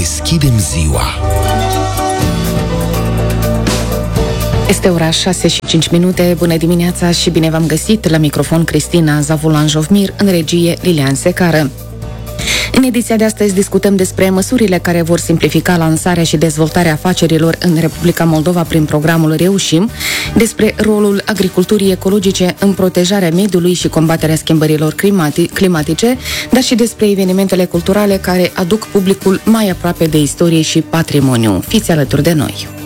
deschidem ziua. Este ora 6:05. Bună dimineața și bine v-am găsit. La microfon Cristina Zavulan-Jovmir, în regie Lilian Secară. În ediția de astăzi discutăm despre măsurile care vor simplifica lansarea și dezvoltarea afacerilor în Republica Moldova prin programul Reușim, despre rolul agriculturii ecologice în protejarea mediului și combaterea schimbărilor climatice, dar și despre evenimentele culturale care aduc publicul mai aproape de istorie și patrimoniu. Fiți alături de noi!